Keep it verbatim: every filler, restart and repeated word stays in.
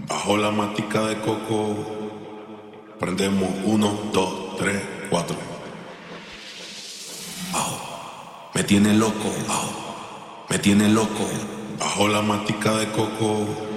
Bajo la matica de coco, prendemos uno, dos, tres, cuatro. Bajo. Me tiene loco, bajo. Me tiene loco. Bajo la matica de coco.